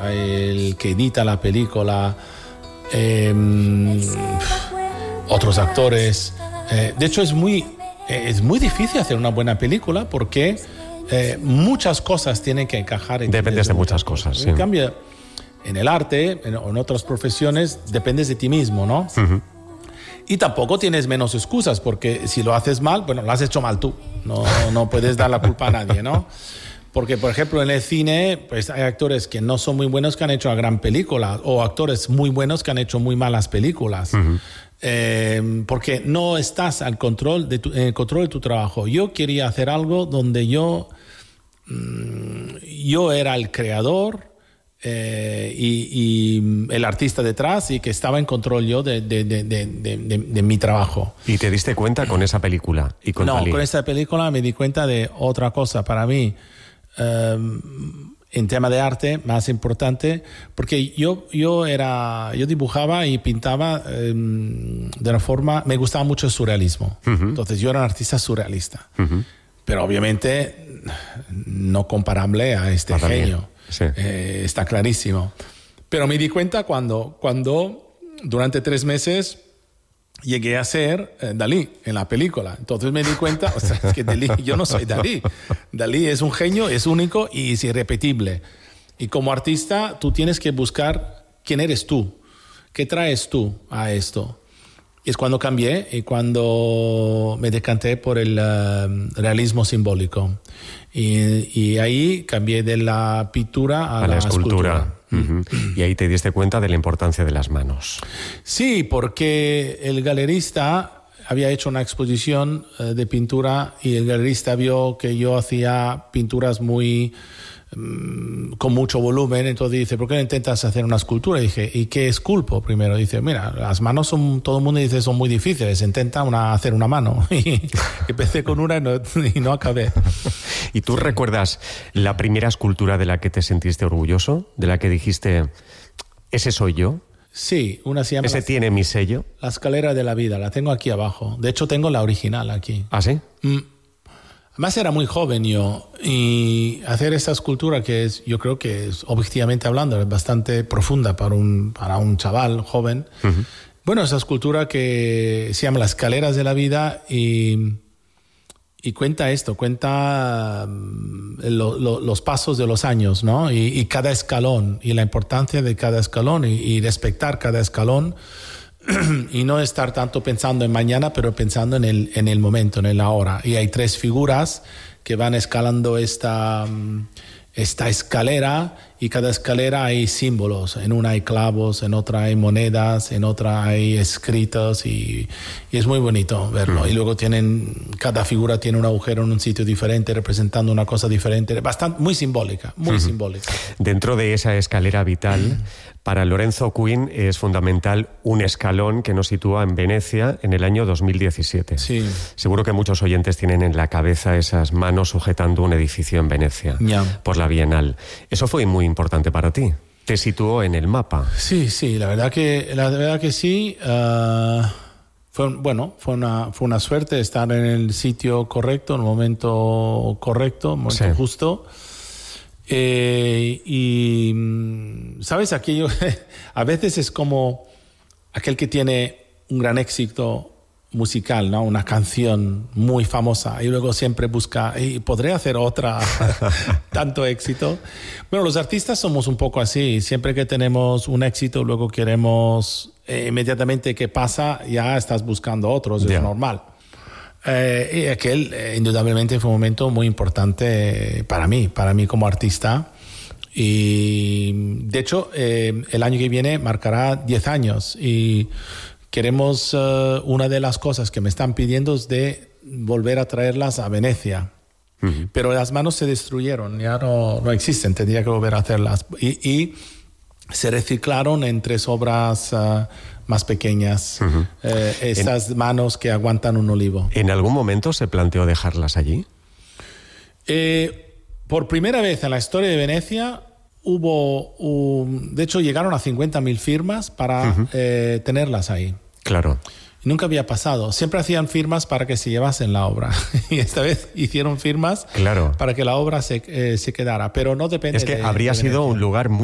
el que edita la película, otros actores. De hecho, es muy difícil hacer una buena película porque muchas cosas tienen que encajar. Dependes de muchas cosas. Sí. En cambio, en el arte, en otras profesiones, dependes de ti mismo, ¿no? Uh-huh. Y tampoco tienes menos excusas, porque si lo haces mal, bueno, lo has hecho mal tú. No puedes dar la culpa a nadie, ¿no? Porque, por ejemplo, en el cine, pues hay actores que no son muy buenos que han hecho una gran película, o actores muy buenos que han hecho muy malas películas. Uh-huh. Porque no estás al control de tu trabajo. Yo quería hacer algo donde yo era el creador y el artista detrás, y que estaba en control yo de mi trabajo. ¿Y te diste cuenta con esa película? Y con Dalí? Con esa película me di cuenta de otra cosa para mí, en tema de arte, más importante, porque yo dibujaba y pintaba de una forma, me gustaba mucho el surrealismo. Uh-huh. Entonces yo era un artista surrealista. Uh-huh. Pero obviamente no comparable a este genio. Sí. Está clarísimo. Pero me di cuenta cuando durante 3 meses llegué a ser Dalí en la película. Entonces me di cuenta, o sea, es que Dalí, yo no soy Dalí. Dalí es un genio, es único y es irrepetible. Y como artista tú tienes que buscar quién eres tú, qué traes tú a esto. Y es cuando cambié y cuando me decanté por el realismo simbólico. Y ahí cambié de la pintura a la escultura. Uh-huh. Y ahí te diste cuenta de la importancia de las manos. Sí, porque el galerista había hecho una exposición de pintura y el galerista vio que yo hacía pinturas con mucho volumen. Entonces dice, ¿por qué no intentas hacer una escultura? Y dije, ¿y qué esculpo primero? Dice, mira, las manos todo el mundo dice son muy difíciles, intenta hacer una mano. Y empecé con una y no acabé. ¿Y tú recuerdas la primera escultura de la que te sentiste orgulloso? ¿De la que dijiste, ese soy yo? Sí, una se llama... ¿Ese tiene mi sello? La escalera de la vida, la tengo aquí abajo. De hecho, tengo la original aquí. ¿Ah, sí? Además era muy joven yo, y hacer esta escultura que yo creo que es, objetivamente hablando, es bastante profunda para un chaval joven. Uh-huh. Bueno, esa escultura que se llama Las escaleras de la vida y cuenta esto, cuenta los pasos de los años, ¿no? Y cada escalón, y la importancia de cada escalón, y respetar cada escalón, y no estar tanto pensando en mañana, pero pensando en el momento, en el ahora. Y hay 3 figuras que van escalando esta escalera, y cada escalera hay símbolos. En una hay clavos, en otra hay monedas, en otra hay escritos, y es muy bonito verlo. Y luego cada figura tiene un agujero en un sitio diferente, representando una cosa diferente, muy simbólica, muy simbólica. Dentro de esa escalera vital, para Lorenzo Quinn es fundamental un escalón que nos sitúa en Venecia en el año 2017. Sí. Seguro que muchos oyentes tienen en la cabeza esas manos sujetando un edificio en Venecia, por la Bienal. Eso fue muy importante para ti. Te situó en el mapa. Sí, la verdad que sí. Fue una suerte estar en el sitio correcto, en el momento correcto, el momento justo. Y sabes, aquello a veces es como aquel que tiene un gran éxito musical, ¿no? Una canción muy famosa, y luego siempre busca, y podré hacer otra tanto éxito. Bueno, los artistas somos un poco así. Siempre que tenemos un éxito, luego queremos inmediatamente que pasa, ya estás buscando otros. Es normal. Y aquel indudablemente fue un momento muy importante para mí como artista. Y de hecho el año que viene marcará 10 años, y queremos, una de las cosas que me están pidiendo es de volver a traerlas a Venecia. Uh-huh. Pero las manos se destruyeron, ya no existen, tendría que volver a hacerlas. Y se reciclaron en 3 obras más pequeñas, uh-huh. Estas manos que aguantan un olivo. ¿En algún momento se planteó dejarlas allí? Por primera vez en la historia de Venecia de hecho llegaron a 50.000 firmas para uh-huh. Tenerlas ahí. Claro. Nunca había pasado. Siempre hacían firmas para que se llevasen la obra. Y esta vez hicieron firmas para que la obra se quedara. Pero no depende. Es que habría sido un lugar muy